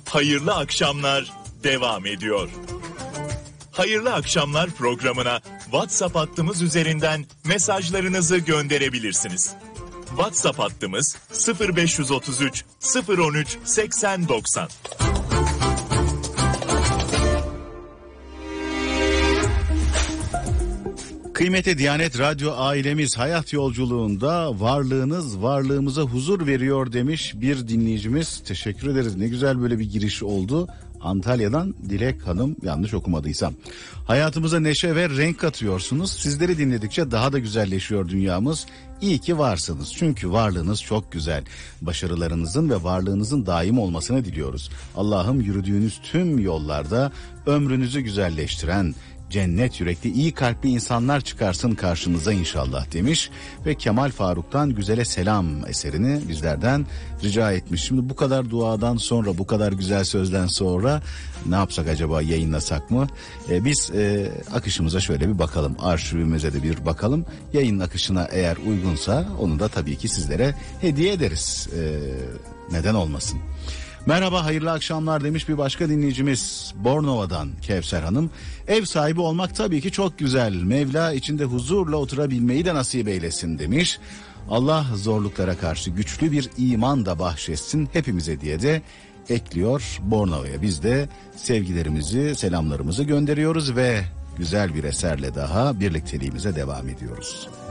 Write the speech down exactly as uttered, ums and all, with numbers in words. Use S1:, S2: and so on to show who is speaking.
S1: Hayırlı akşamlar devam ediyor. Hayırlı akşamlar programına WhatsApp hattımız üzerinden mesajlarınızı gönderebilirsiniz. WhatsApp hattımız sıfır beş otuz üç sıfır on üç seksen doksan.
S2: Kıymetli Diyanet Radyo ailemiz, hayat yolculuğunda varlığınız varlığımıza huzur veriyor demiş bir dinleyicimiz. Teşekkür ederiz. Ne güzel böyle bir giriş oldu. Antalya'dan Dilek Hanım, yanlış okumadıysam. Hayatımıza neşe ve renk katıyorsunuz. Sizleri dinledikçe daha da güzelleşiyor dünyamız. İyi ki varsınız. Çünkü varlığınız çok güzel. Başarılarınızın ve varlığınızın daim olmasını diliyoruz. Allah'ım yürüdüğünüz tüm yollarda ömrünüzü güzelleştiren, cennet yürekli, iyi kalpli insanlar çıkarsın karşınıza inşallah demiş. Ve Kemal Faruk'tan Güzele Selam eserini bizlerden rica etmiş. Şimdi bu kadar duadan sonra, bu kadar güzel sözden sonra ne yapsak acaba, yayınlasak mı? Ee, biz e, akışımıza şöyle bir bakalım, arşivimize de bir bakalım. Yayın akışına eğer uygunsa onu da tabii ki sizlere hediye ederiz. Ee, neden olmasın? Merhaba, hayırlı akşamlar demiş bir başka dinleyicimiz Bornova'dan Kevser Hanım. Ev sahibi olmak tabii ki çok güzel. Mevla içinde huzurla oturabilmeyi de nasip eylesin demiş. Allah zorluklara karşı güçlü bir iman da bahşetsin hepimize diye de ekliyor Bornova'ya. Biz de sevgilerimizi, selamlarımızı gönderiyoruz ve güzel bir eserle daha birlikteliğimize devam ediyoruz.